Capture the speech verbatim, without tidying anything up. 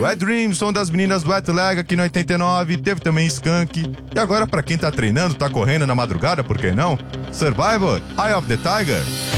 Wet Dreams, som das meninas do Wet Leg aqui no oitenta e nove, teve também Skunk. E agora, pra quem tá treinando, tá correndo na madrugada, por que não? Survivor, Eye of the Tiger.